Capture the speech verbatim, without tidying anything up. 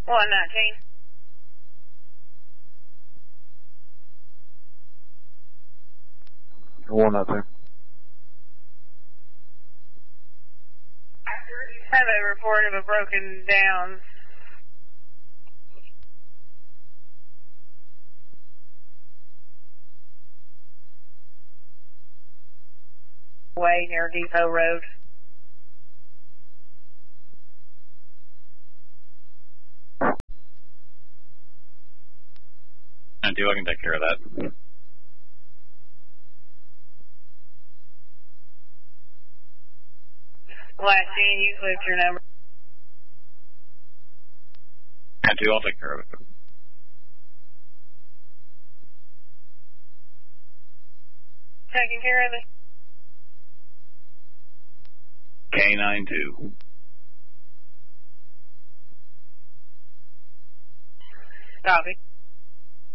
one nineteen. One nineteen. Have a report of a broken down way near Depot Road. I do, I can take care of that. Last scene, you clicked your number. I do, I'll take care of it. Taking care of it. K nine two. Copy.